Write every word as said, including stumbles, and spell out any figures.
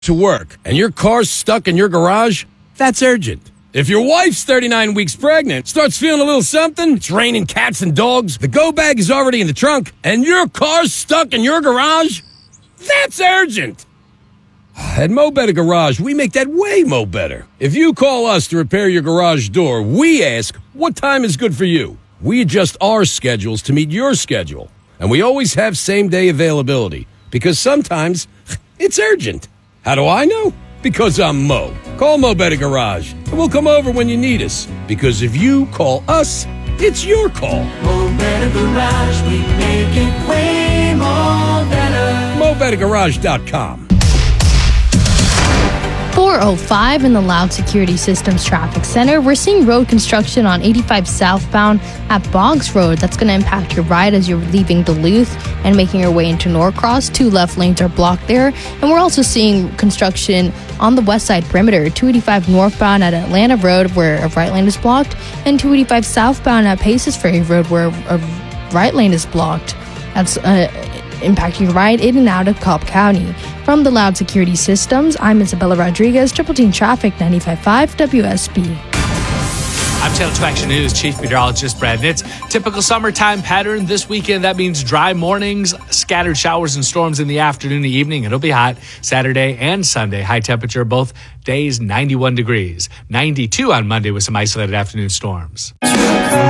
to work and your car's stuck in your garage, that's urgent. If your wife's thirty-nine weeks pregnant, starts feeling a little something, it's raining cats and dogs, the go bag is already in the trunk, and your car's stuck in your garage, that's urgent. At Mo Better Garage, we make that way mo better. If you call us to repair your garage door, we ask, what time is good for you? We adjust our schedules to meet your schedule. And we always have same-day availability, because sometimes it's urgent. How do I know? Because I'm Mo. Call Mo Better Garage, and we'll come over when you need us. Because if you call us, it's your call. Mo Better Garage, we make it way more better. Mo Better Garage dot com. four oh five in the Loud Security Systems Traffic Center. We're seeing road construction on eighty-five southbound at Boggs Road. That's going to impact your ride as you're leaving Duluth and making your way into Norcross. Two left lanes are blocked there. And we're also seeing construction on the west side perimeter. two eighty-five northbound at Atlanta Road where a right lane is blocked. And two eighty-five southbound at Paces Ferry Road where a right lane is blocked. That's uh, impacting your ride in and out of Cobb County. From the Loud Security Systems, I'm Isabella Rodriguez, Triple Team Traffic, ninety-five point five W S B. I'm Channel two Action News Chief Meteorologist Brad Nitz. Typical summertime pattern this weekend. That means dry mornings, scattered showers and storms in the afternoon and evening. It'll be hot Saturday and Sunday. High temperature both days, ninety-one degrees. ninety-two on Monday with some isolated afternoon storms.